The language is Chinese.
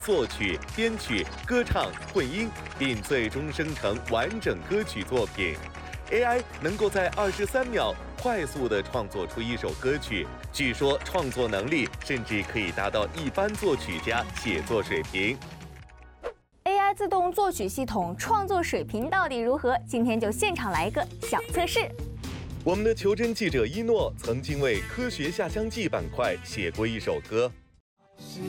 作曲、编曲、歌唱、混音，并最终生成完整歌曲作品。AI 能够在23秒快速地创作出一首歌曲，据说创作能力甚至可以达到一般作曲家写作水平。 AI 自动作曲系统创作水平到底如何？今天就现场来一个小测试。 我们的求真记者一诺曾经为《科学下乡记》板块写过一首歌。 时